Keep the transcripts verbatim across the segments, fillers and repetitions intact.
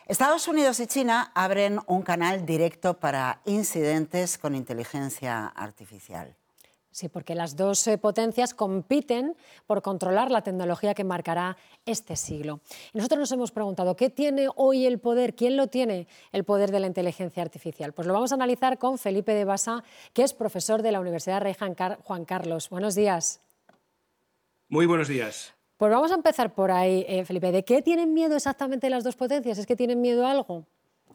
Estados Unidos y China abren un canal directo para incidentes con inteligencia artificial. Sí, porque las dos eh, potencias compiten por controlar la tecnología que marcará este siglo. Y nosotros nos hemos preguntado, ¿qué tiene hoy el poder? ¿Quién lo tiene, el poder de la inteligencia artificial? Pues lo vamos a analizar con Felipe de Basa, que es profesor de la Universidad Rey Juan Carlos. Buenos días. Muy buenos días. Pues vamos a empezar por ahí, eh, Felipe. ¿De qué tienen miedo exactamente las dos potencias? ¿Es que tienen miedo a algo?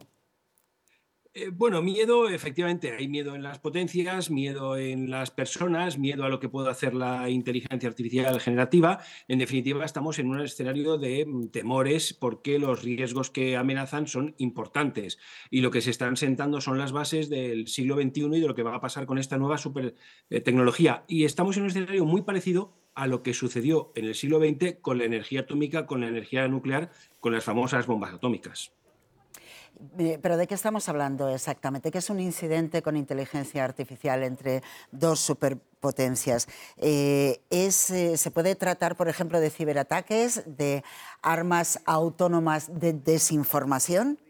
Eh, bueno, miedo, efectivamente, hay miedo en las potencias, miedo en las personas, miedo a lo que puede hacer la inteligencia artificial generativa. En definitiva, estamos en un escenario de mm, temores porque los riesgos que amenazan son importantes y lo que se están sentando son las bases del siglo veintiuno y de lo que va a pasar con esta nueva super eh, tecnología. Y estamos en un escenario muy parecido a lo que sucedió en el siglo veinte con la energía atómica, con la energía nuclear, con las famosas bombas atómicas. Eh, ¿Pero de qué estamos hablando exactamente? ¿Qué es un incidente con inteligencia artificial entre dos superpotencias? Eh, es, eh, ¿Se puede tratar, por ejemplo, de ciberataques, de armas autónomas de desinformación?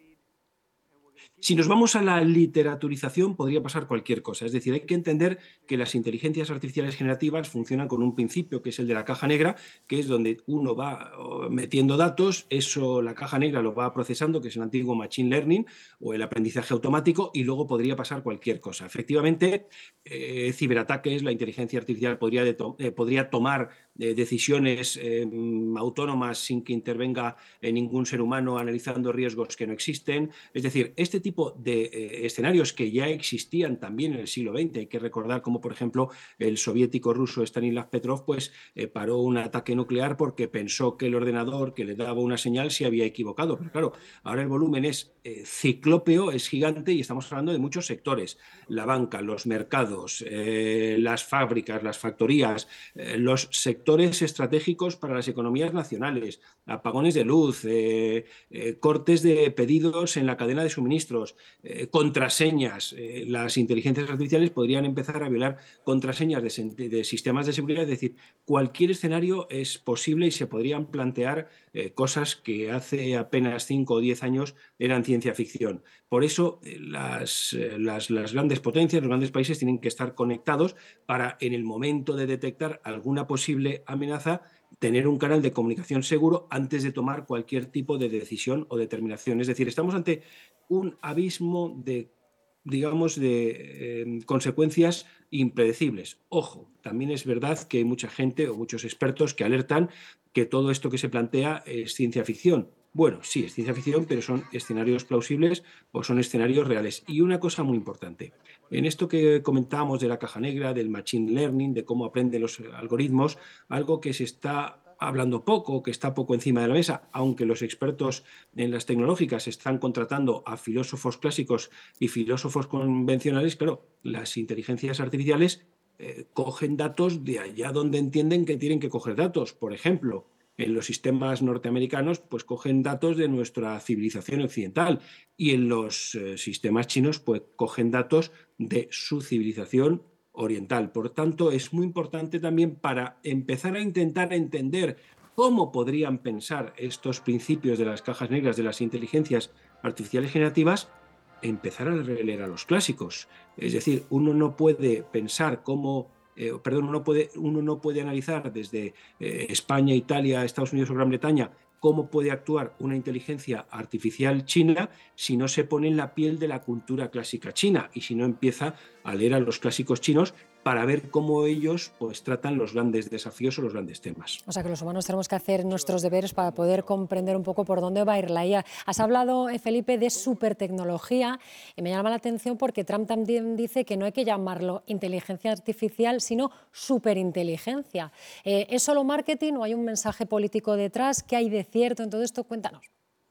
Si nos vamos a la literaturización, podría pasar cualquier cosa. Es decir, hay que entender que las inteligencias artificiales generativas funcionan con un principio, que es el de la caja negra, que es donde uno va oh, metiendo datos, eso la caja negra lo va procesando, que es el antiguo machine learning o el aprendizaje automático, y luego podría pasar cualquier cosa. Efectivamente, eh, ciberataques, la inteligencia artificial podría, de to eh, podría tomar eh, decisiones eh, autónomas sin que intervenga eh, ningún ser humano analizando riesgos que no existen. Es decir, este tipo de eh, escenarios que ya existían también en el siglo veinte, hay que recordar como, por ejemplo, el soviético ruso Stanislav Petrov pues, eh, paró un ataque nuclear porque pensó que el ordenador que le daba una señal se había equivocado. Pero claro, ahora el volumen es eh, ciclópeo, es gigante y estamos hablando de muchos sectores. La banca, los mercados, eh, las fábricas, las factorías, eh, los sectores estratégicos para las economías nacionales, apagones de luz, eh, eh, cortes de pedidos en la cadena de suministros, eh, contraseñas. Eh, las inteligencias artificiales podrían empezar a violar contraseñas de, de, sistemas de seguridad, es decir, cualquier escenario es posible y se podrían plantear eh, cosas que hace apenas cinco o diez años eran ciencia ficción. Por eso eh, las, eh, las, las grandes potencias, los grandes países tienen que estar conectados para, en el momento de detectar alguna posible amenaza, tener un canal de comunicación seguro antes de tomar cualquier tipo de decisión o determinación. Es decir, estamos ante un abismo de, digamos, de eh, consecuencias impredecibles. Ojo, también es verdad que hay mucha gente o muchos expertos que alertan que todo esto que se plantea es ciencia ficción. Bueno, sí, es ciencia ficción, pero son escenarios plausibles o son escenarios reales. Y una cosa muy importante, en esto que comentábamos de la caja negra, del machine learning, de cómo aprenden los algoritmos, algo que se está hablando poco, que está poco encima de la mesa, aunque los expertos en las tecnológicas están contratando a filósofos clásicos y filósofos convencionales, pero las inteligencias artificiales eh, cogen datos de allá donde entienden que tienen que coger datos. Por ejemplo, en los sistemas norteamericanos, pues cogen datos de nuestra civilización occidental y en los eh, sistemas chinos, pues cogen datos de su civilización oriental. Por tanto, es muy importante también para empezar a intentar entender cómo podrían pensar estos principios de las cajas negras de las inteligencias artificiales generativas, empezar a releer a los clásicos. Es decir, uno no puede pensar cómo Eh, perdón, uno, puede, uno no puede analizar desde eh, España, Italia, Estados Unidos o Gran Bretaña cómo puede actuar una inteligencia artificial china si no se pone en la piel de la cultura clásica china y si no empieza a leer a los clásicos chinos para ver cómo ellos pues, tratan los grandes desafíos o los grandes temas. O sea, que los humanos tenemos que hacer nuestros deberes para poder comprender un poco por dónde va a ir la I A. Has hablado, eh, Felipe, de supertecnología y me llama la atención porque Trump también dice que no hay que llamarlo inteligencia artificial, sino superinteligencia. Eh, ¿Es solo marketing o hay un mensaje político detrás? ¿Qué hay de cierto en todo esto? Cuéntanos.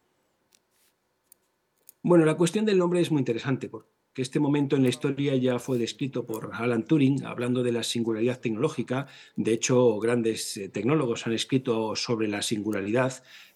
Bueno, la cuestión del nombre es muy interesante porque este momento en la historia ya fue descrito por Alan Turing, hablando de la singularidad tecnológica. De hecho, grandes eh, tecnólogos han escrito sobre la singularidad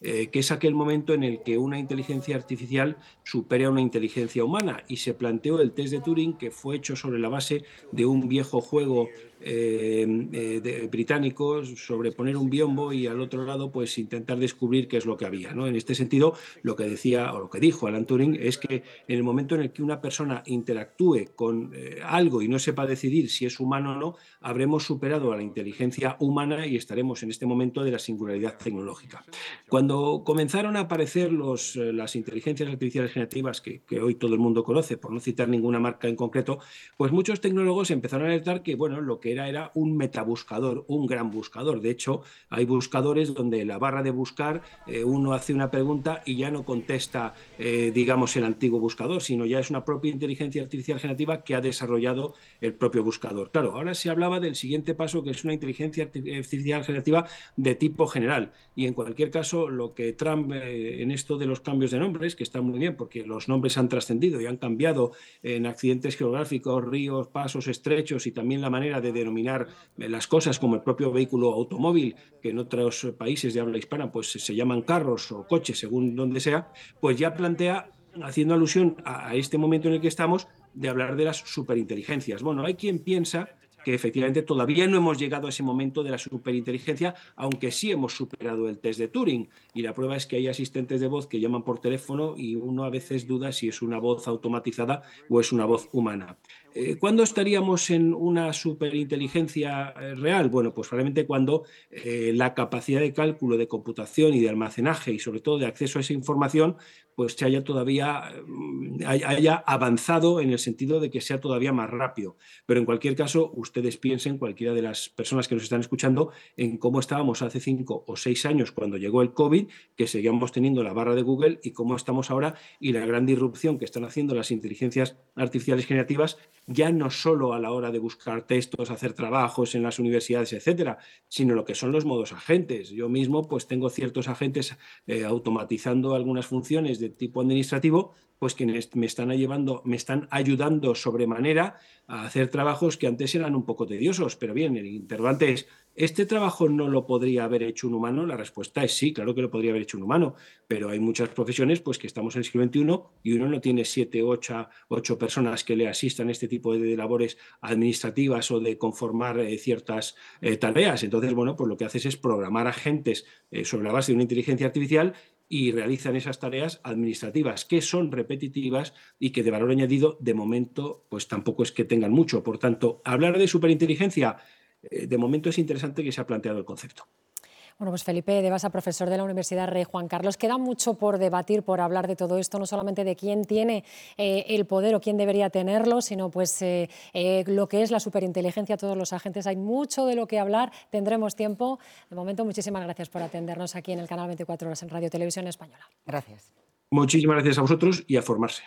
eh, que es aquel momento en el que una inteligencia artificial supera a una inteligencia humana, y se planteó el test de Turing, que fue hecho sobre la base de un viejo juego Eh, eh, de, británicos, sobre poner un biombo y al otro lado pues intentar descubrir qué es lo que había, ¿no? En este sentido, lo que decía o lo que dijo Alan Turing es que en el momento en el que una persona interactúe con eh, algo y no sepa decidir si es humano o no, habremos superado a la inteligencia humana y estaremos en este momento de la singularidad tecnológica. Cuando comenzaron a aparecer los, eh, las inteligencias artificiales generativas que, que hoy todo el mundo conoce, por no citar ninguna marca en concreto, pues muchos tecnólogos empezaron a alertar que, bueno, lo que Era, era un metabuscador, un gran buscador. De hecho, hay buscadores donde la barra de buscar, eh, uno hace una pregunta y ya no contesta, eh, digamos, el antiguo buscador, sino ya es una propia inteligencia artificial generativa que ha desarrollado el propio buscador. Claro, ahora se hablaba del siguiente paso, que es una inteligencia artificial generativa de tipo general. Y en cualquier caso, lo que Trump, eh, en esto de los cambios de nombres, que está muy bien porque los nombres han trascendido y han cambiado en accidentes geográficos, ríos, pasos estrechos, y también la manera de denominar las cosas, como el propio vehículo automóvil, que en otros países de habla hispana pues se llaman carros o coches, según donde sea, pues ya plantea, haciendo alusión a este momento en el que estamos, de hablar de las superinteligencias. Bueno, hay quien piensa que efectivamente todavía no hemos llegado a ese momento de la superinteligencia, aunque sí hemos superado el test de Turing. Y la prueba es que hay asistentes de voz que llaman por teléfono y uno a veces duda si es una voz automatizada o es una voz humana. Eh, ¿Cuándo estaríamos en una superinteligencia eh, real? Bueno, pues probablemente cuando eh, la capacidad de cálculo, de computación y de almacenaje, y sobre todo de acceso a esa información, pues se haya todavía eh, haya avanzado en el sentido de que sea todavía más rápido. Pero en cualquier caso, ustedes piensen, cualquiera de las personas que nos están escuchando, en cómo estábamos hace cinco o seis años cuando llegó el COVID, que seguíamos teniendo la barra de Google, y cómo estamos ahora, y la gran disrupción que están haciendo las inteligencias artificiales generativas, ya no solo a la hora de buscar textos, hacer trabajos en las universidades, etcétera, sino lo que son los modos agentes. Yo mismo pues tengo ciertos agentes eh, automatizando algunas funciones de tipo administrativo, pues que me están, llevando, me están ayudando sobremanera a hacer trabajos que antes eran un poco tediosos. Pero bien, el interrogante es, ¿este trabajo no lo podría haber hecho un humano? La respuesta es sí, claro que lo podría haber hecho un humano, pero hay muchas profesiones pues que estamos en el siglo veintiuno y uno no tiene siete, ocho, ocho personas que le asistan a este tipo de labores administrativas o de conformar eh, ciertas eh, tareas. Entonces, bueno, pues lo que haces es programar agentes eh, sobre la base de una inteligencia artificial, y realizan esas tareas administrativas que son repetitivas y que de valor añadido, de momento, pues tampoco es que tengan mucho. Por tanto, hablar de superinteligencia, eh, de momento es interesante que se ha planteado el concepto. Bueno, pues Felipe de Basa, profesor de la Universidad Rey Juan Carlos. Queda mucho por debatir, por hablar de todo esto, no solamente de quién tiene eh, el poder o quién debería tenerlo, sino pues eh, eh, lo que es la superinteligencia, todos los agentes. Hay mucho de lo que hablar, tendremos tiempo. De momento, muchísimas gracias por atendernos aquí en el canal veinticuatro horas en Radio Televisión Española. Gracias. Muchísimas gracias a vosotros y a formarse.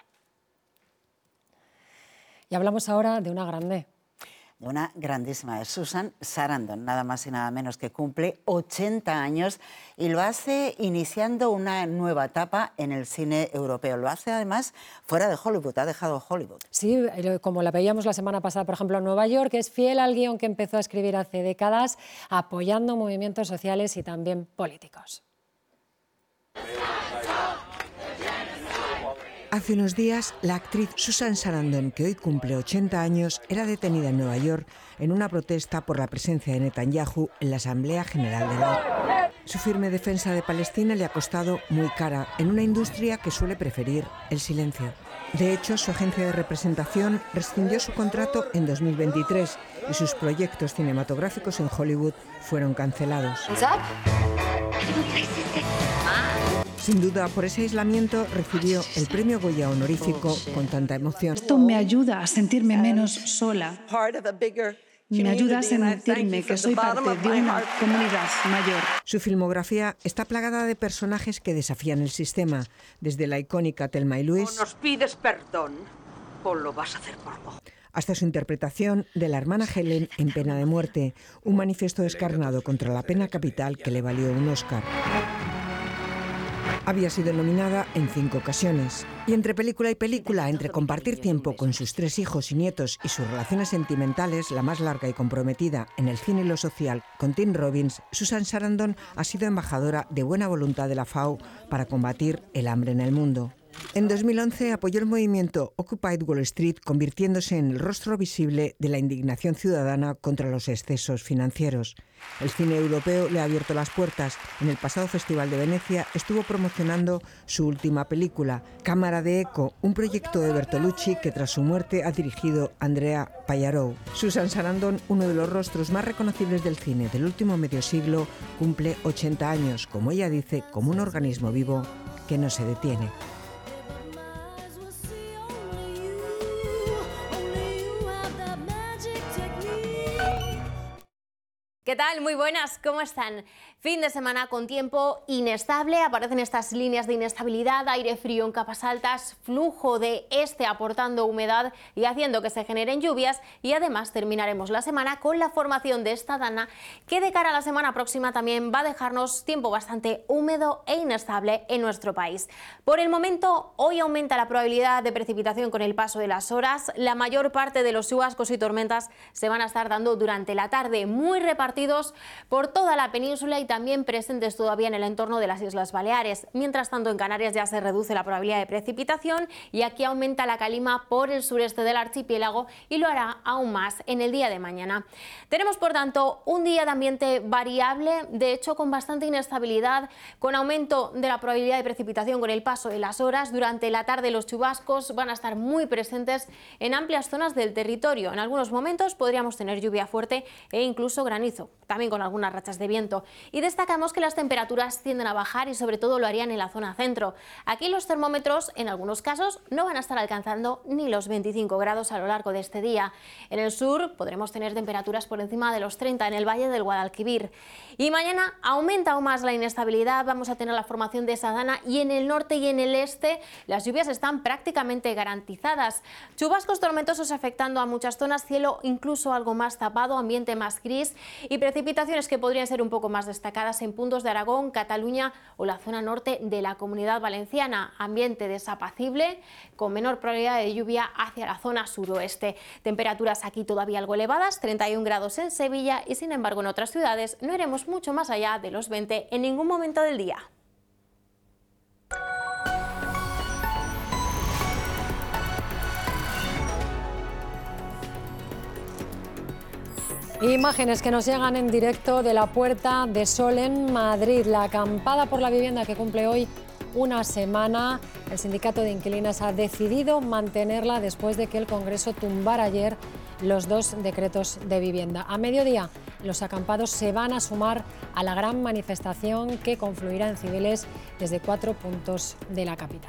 Y hablamos ahora de una grande. Una grandísima, es Susan Sarandon, nada más y nada menos, que cumple ochenta años y lo hace iniciando una nueva etapa en el cine europeo. Lo hace además fuera de Hollywood, ha dejado Hollywood. Sí, como la veíamos la semana pasada, por ejemplo, en Nueva York, es fiel al guión que empezó a escribir hace décadas, apoyando movimientos sociales y también políticos. Hace unos días, la actriz Susan Sarandon, que hoy cumple ochenta años, era detenida en Nueva York en una protesta por la presencia de Netanyahu en la Asamblea General de la ONU. Su firme defensa de Palestina le ha costado muy cara en una industria que suele preferir el silencio. De hecho, su agencia de representación rescindió su contrato en dos mil veintitrés y sus proyectos cinematográficos en Hollywood fueron cancelados. Sin duda, por ese aislamiento recibió el premio Goya honorífico con tanta emoción. Esto me ayuda a sentirme menos sola. Me ayuda a sentirme que soy parte de una comunidad mayor. Su filmografía está plagada de personajes que desafían el sistema, desde la icónica Thelma y Louise. O nos pides perdón o lo vas a hacer por vos. Hasta su interpretación de la hermana Helen en Pena de Muerte, un manifiesto descarnado contra la pena capital que le valió un Oscar. Había sido nominada en cinco ocasiones. Y entre película y película, entre compartir tiempo con sus tres hijos y nietos y sus relaciones sentimentales, la más larga y comprometida en el cine y lo social, con Tim Robbins, Susan Sarandon ha sido embajadora de buena voluntad de la F A O para combatir el hambre en el mundo. En dos mil once apoyó el movimiento Occupy Wall Street, convirtiéndose en el rostro visible de la indignación ciudadana contra los excesos financieros. El cine europeo le ha abierto las puertas. En el pasado Festival de Venecia estuvo promocionando su última película, Cámara de Eco, un proyecto de Bertolucci que tras su muerte ha dirigido Andrea Pallarow. Susan Sarandon, uno de los rostros más reconocibles del cine del último medio siglo, cumple ochenta años, como ella dice, como un organismo vivo que no se detiene. ¿Qué tal? Muy buenas, ¿cómo están? Fin de semana con tiempo inestable, aparecen estas líneas de inestabilidad, aire frío en capas altas, flujo de este aportando humedad y haciendo que se generen lluvias, y además terminaremos la semana con la formación de esta dana que de cara a la semana próxima también va a dejarnos tiempo bastante húmedo e inestable en nuestro país. Por el momento, hoy aumenta la probabilidad de precipitación con el paso de las horas. La mayor parte de los chubascos y tormentas se van a estar dando durante la tarde, muy repartidos por toda la península y también presentes todavía en el entorno de las Islas Baleares. Mientras tanto, en Canarias ya se reduce la probabilidad de precipitación y aquí aumenta la calima por el sureste del archipiélago y lo hará aún más en el día de mañana. Tenemos, por tanto, un día de ambiente variable, de hecho con bastante inestabilidad, con aumento de la probabilidad de precipitación con el paso de las horas. Durante la tarde los chubascos van a estar muy presentes en amplias zonas del territorio. En algunos momentos podríamos tener lluvia fuerte e incluso granizo, también con algunas rachas de viento. Y destacamos que las temperaturas tienden a bajar y sobre todo lo harían en la zona centro. Aquí los termómetros en algunos casos no van a estar alcanzando ni los veinticinco grados a lo largo de este día. En el sur podremos tener temperaturas por encima de los treinta en el valle del Guadalquivir. Y mañana aumenta aún más la inestabilidad, vamos a tener la formación de esa dana y en el norte y en el este las lluvias están prácticamente garantizadas. Chubascos tormentosos afectando a muchas zonas, cielo incluso algo más tapado, ambiente más gris y precipitaciones que podrían ser un poco más destacadas en puntos de Aragón, Cataluña o la zona norte de la Comunidad Valenciana. Ambiente desapacible con menor probabilidad de lluvia hacia la zona suroeste. Temperaturas aquí todavía algo elevadas, treinta y un grados en Sevilla y sin embargo en otras ciudades no iremos mucho más allá de los veinte en ningún momento del día. Imágenes que nos llegan en directo de la Puerta de Sol en Madrid. La acampada por la vivienda que cumple hoy una semana. El sindicato de inquilinas ha decidido mantenerla después de que el Congreso tumbara ayer los dos decretos de vivienda. A mediodía, los acampados se van a sumar a la gran manifestación que confluirá en Cibeles desde cuatro puntos de la capital.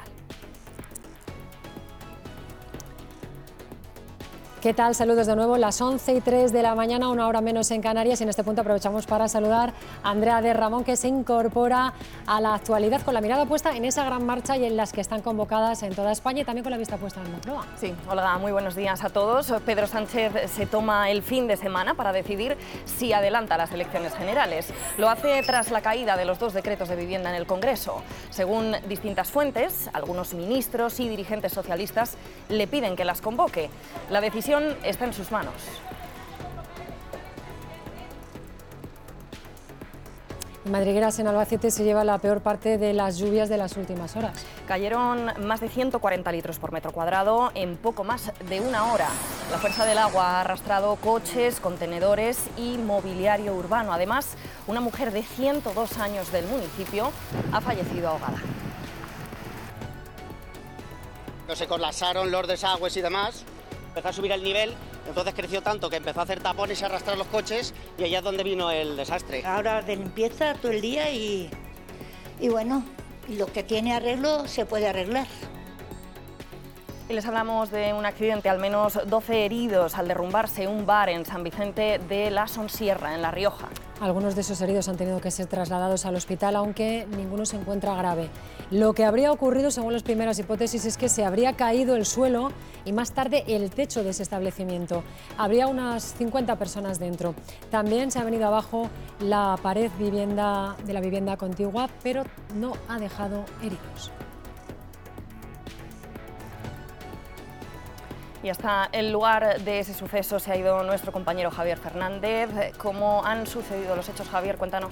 ¿Qué tal? Saludos de nuevo, las once y tres de la mañana, una hora menos en Canarias, y en este punto aprovechamos para saludar a Andrea de Ramón, que se incorpora a la actualidad con la mirada puesta en esa gran marcha y en las que están convocadas en toda España y también con la vista puesta en Moncloa. Sí, Olga, muy buenos días a todos. Pedro Sánchez se toma el fin de semana para decidir si adelanta las elecciones generales. Lo hace tras la caída de los dos decretos de vivienda en el Congreso. Según distintas fuentes, algunos ministros y dirigentes socialistas le piden que las convoque. La decisión está en sus manos. En Madrigueras, en Albacete, se lleva la peor parte de las lluvias de las últimas horas. Cayeron más de ciento cuarenta litros por metro cuadrado en poco más de una hora. La fuerza del agua ha arrastrado coches, contenedores y mobiliario urbano. Además, una mujer de ciento dos años del municipio ha fallecido ahogada. Se colapsaron los desagües y demás. Empezó a subir el nivel, entonces creció tanto que empezó a hacer tapones y a arrastrar los coches, y allá es donde vino el desastre. Ahora de limpieza todo el día y, y bueno, lo que tiene arreglo se puede arreglar. Y les hablamos de un accidente, al menos doce heridos al derrumbarse un bar en San Vicente de la Sonsierra, en La Rioja. Algunos de esos heridos han tenido que ser trasladados al hospital, aunque ninguno se encuentra grave. Lo que habría ocurrido, según las primeras hipótesis, es que se habría caído el suelo y más tarde el techo de ese establecimiento. Habría unas cincuenta personas dentro. También se ha venido abajo la pared vivienda de la vivienda contigua, pero no ha dejado heridos. Y hasta el lugar de ese suceso se ha ido nuestro compañero Javier Fernández. ¿Cómo han sucedido los hechos, Javier? Cuéntanos.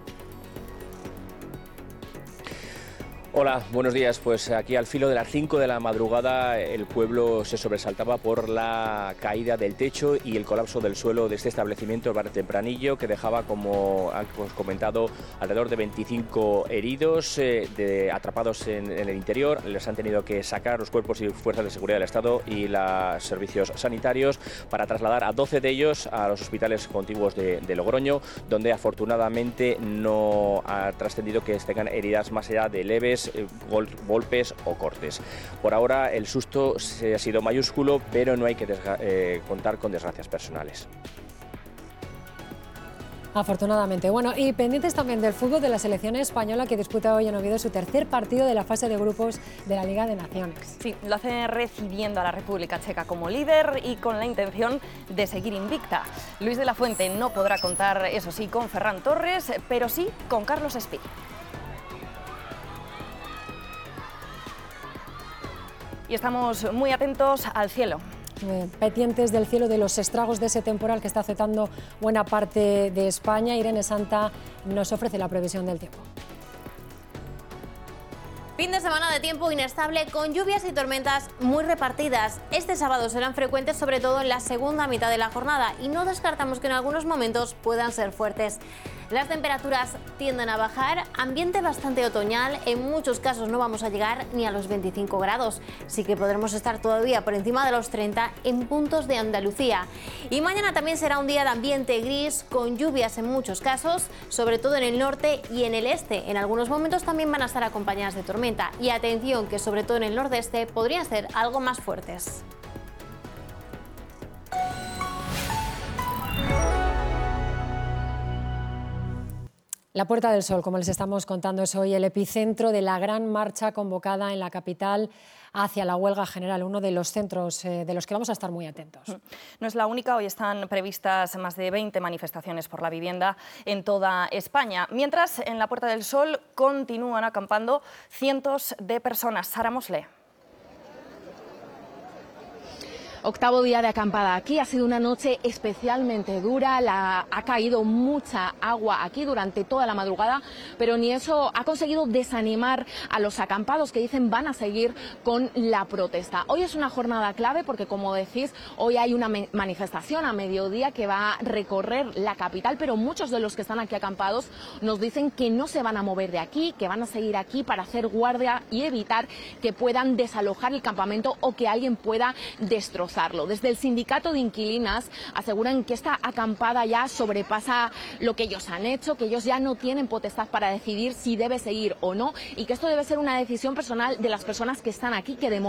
Hola, buenos días. Pues aquí al filo de las cinco de la madrugada el pueblo se sobresaltaba por la caída del techo y el colapso del suelo de este establecimiento, el Bar Tempranillo, que dejaba, como hemos comentado, alrededor de veinticinco heridos eh, de, atrapados en, en el interior. Les han tenido que sacar los cuerpos y fuerzas de seguridad del Estado y los servicios sanitarios para trasladar a doce de ellos a los hospitales contiguos de, de Logroño, donde afortunadamente no ha trascendido que tengan heridas más allá de leves, Gol, golpes o cortes. Por ahora el susto se ha sido mayúsculo, pero no hay que eh, contar con desgracias personales. Afortunadamente. Bueno, y pendientes también del fútbol de la selección española, que disputa hoy en Oviedo su tercer partido de la fase de grupos de la Liga de Naciones. Sí, lo hace recibiendo a la República Checa como líder y con la intención de seguir invicta. Luis de la Fuente no podrá contar, eso sí, con Ferran Torres, pero sí con Carlos Espí. Y estamos muy atentos al cielo. Eh, pendientes del cielo, de los estragos de ese temporal que está afectando buena parte de España. Irene Santa nos ofrece la previsión del tiempo. Fin de semana de tiempo inestable con lluvias y tormentas muy repartidas. Este sábado serán frecuentes, sobre todo en la segunda mitad de la jornada, y no descartamos que en algunos momentos puedan ser fuertes. Las temperaturas tienden a bajar, ambiente bastante otoñal, en muchos casos no vamos a llegar ni a los veinticinco grados, sí que podremos estar todavía por encima de los treinta en puntos de Andalucía. Y mañana también será un día de ambiente gris, con lluvias en muchos casos, sobre todo en el norte y en el este. En algunos momentos también van a estar acompañadas de tormenta, y atención que sobre todo en el nordeste podrían ser algo más fuertes. La Puerta del Sol, como les estamos contando, es hoy el epicentro de la gran marcha convocada en la capital hacia la huelga general, uno de los centros eh, de los que vamos a estar muy atentos. No es la única, hoy están previstas más de veinte manifestaciones por la vivienda en toda España, mientras en la Puerta del Sol continúan acampando cientos de personas. Sara Moslé. Octavo día de acampada aquí, ha sido una noche especialmente dura, la, ha caído mucha agua aquí durante toda la madrugada, pero ni eso ha conseguido desanimar a los acampados, que dicen van a seguir con la protesta. Hoy es una jornada clave porque, como decís, hoy hay una manifestación a mediodía que va a recorrer la capital, pero muchos de los que están aquí acampados nos dicen que no se van a mover de aquí, que van a seguir aquí para hacer guardia y evitar que puedan desalojar el campamento o que alguien pueda destrozar. Desde el sindicato de inquilinas aseguran que esta acampada ya sobrepasa lo que ellos han hecho, que ellos ya no tienen potestad para decidir si debe seguir o no, y que esto debe ser una decisión personal de las personas que están aquí, que de